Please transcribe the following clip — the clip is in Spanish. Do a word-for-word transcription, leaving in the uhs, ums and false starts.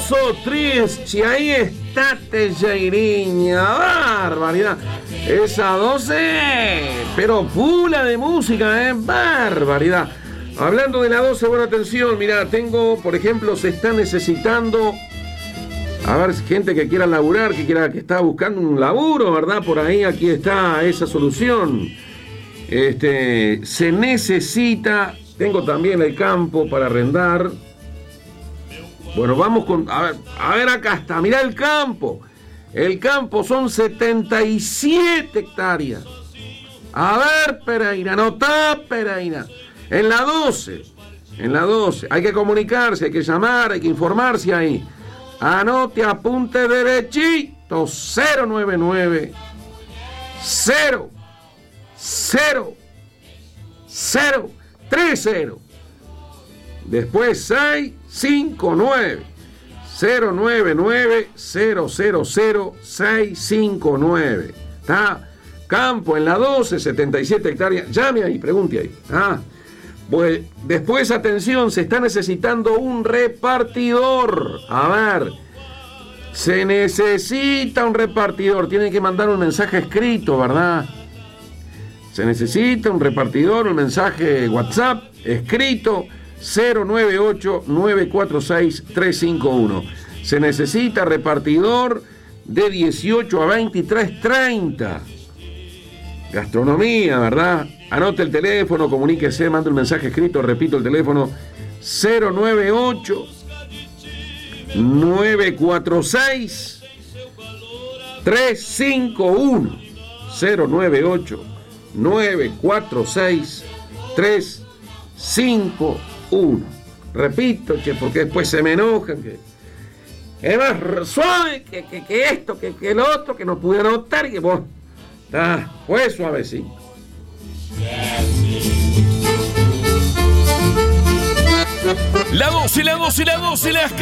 Oso Triste, ahí está Teixeiriña, barbaridad. Esa doce, pero pula de música, eh, barbaridad. Hablando de la doce, buena atención, mirá, tengo, por ejemplo, se está necesitando, a ver, gente que quiera laburar, que quiera, que está buscando un laburo, ¿verdad? Por ahí, aquí está esa solución. Este, se necesita, tengo también el campo para arrendar. Bueno, vamos con, a ver, a ver acá está, mirá el campo. El campo son setenta y siete hectáreas. A ver, Pereira, anotá, Pereira. En la doce, en la doce, hay que comunicarse, hay que llamar, hay que informarse ahí. Anote, apunte derechito, cero nueve nueve, cero, cero, cero, tres cero. Después seis cinco nueve, cero nueve nueve, cero cero cero, seis cinco nueve. ¿Está? Campo en la doce, setenta y siete hectáreas. Llame ahí, pregunte ahí. Ah. Pues después, atención, se está necesitando un repartidor. A ver, se necesita un repartidor. Tienen que mandar un mensaje escrito, ¿verdad? Se necesita un repartidor, un mensaje WhatsApp escrito, cero nueve ocho, nueve cuatro seis, tres cinco uno. Se necesita repartidor de dieciocho a veintitrés treinta. Gastronomía, ¿verdad? Anote el teléfono, comuníquese, mande un mensaje escrito, repito el teléfono, cero nueve ocho, nueve cuatro seis, tres cinco uno. cero nueve ocho, nueve cuatro seis, tres cinco uno. Repito, che, porque después se me enojan, que es más suave que, que, que esto, que, que el otro, que no pude anotar, y que vos, ah, pues suavecito. La doce, la doce, la doce, las